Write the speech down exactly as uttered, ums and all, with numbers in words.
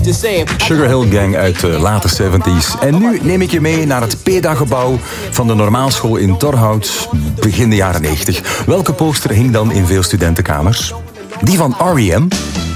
Sugar Hill Gang uit de late zeventig. En nu neem ik je mee naar het PEDA-gebouw van de normaalschool in Torhout, begin de jaren negentig. Welke poster hing dan in veel studentenkamers? Die van R E M,